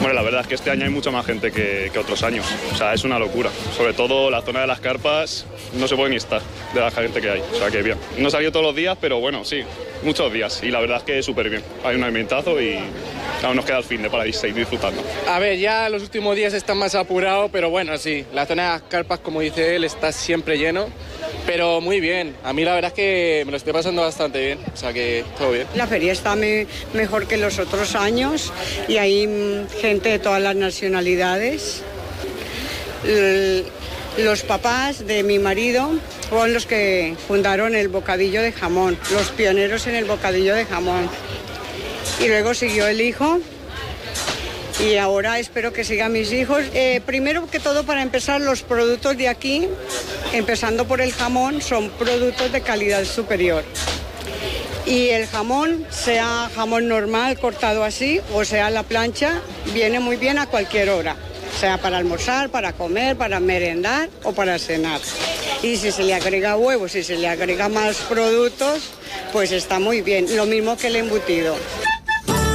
Bueno, la verdad es que este año hay mucha más gente que otros años. O sea, es una locura. Sobre todo la zona de las carpas no se puede ni estar de la gente que hay. O sea, que bien. No he salido todos los días, pero bueno, sí, muchos días. Y la verdad es que es súper bien. Hay un ambientazo y aún nos queda el fin de para seguir disfrutando. A ver, ya los últimos días están más apurados, pero bueno, sí. La zona de las carpas, como dice él, está siempre lleno. Pero muy bien. A mí la verdad es que me lo estoy pasando bastante bien. O sea que todo bien. La feria está mejor que los otros años y hay gente de todas las nacionalidades. Los papás de mi marido fueron los que fundaron el bocadillo de jamón, los pioneros en el bocadillo de jamón. Y luego siguió el hijo y ahora espero que sigan mis hijos. Primero que todo, para empezar, los productos de aquí, empezando por el jamón, son productos de calidad superior. Y el jamón, sea jamón normal cortado así o sea a la plancha, viene muy bien a cualquier hora. Sea para almorzar, para comer, para merendar o para cenar. Y si se le agrega huevos, si se le agrega más productos, pues está muy bien. Lo mismo que el embutido.